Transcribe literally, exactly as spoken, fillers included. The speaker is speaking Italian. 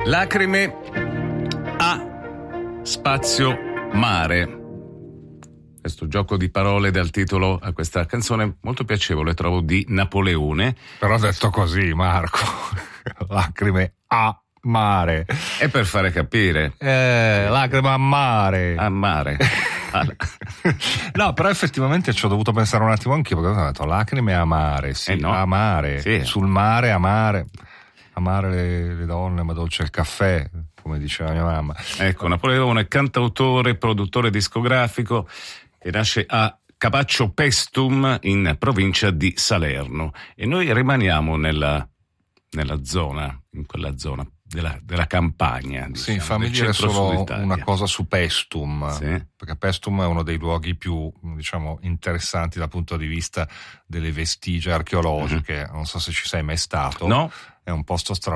Lacrime a spazio mare. Questo gioco di parole dal titolo a questa canzone molto piacevole, trovo, di Napoleone. Però detto così, Marco, lacrime a mare. È per fare capire. Eh, lacrime a mare. A mare. No, però effettivamente ci ho dovuto pensare un attimo anch'io, perché ho detto lacrime a mare, sì, eh no. a mare, sì. Sul mare, amare, amare le, le donne, ma dolce il caffè, come diceva mia mamma. Ecco, Napoleone, cantautore, produttore discografico, che nasce a Capaccio Pestum in provincia di Salerno, e noi rimaniamo nella, nella zona, in quella zona della, della campagna. Diciamo, sì, fammi dire solo una cosa su Pestum, sì. Perché Pestum è uno dei luoghi più, diciamo, interessanti dal punto di vista delle vestigia archeologiche. Mm-hmm. Non so se ci sei mai stato. No. È un posto straordinario.